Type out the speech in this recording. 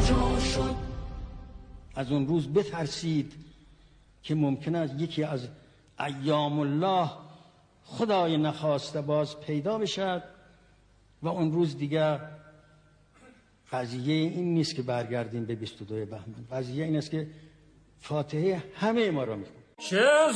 جا شد. از اون روز بترسید که ممکنه از یکی از ایام الله خدای نخواسته باز پیدا بشد و اون روز دیگه قضیه این نیست که برگردیم به 22 بهمن. قضیه این است که فاتحه همه ما را میخونه.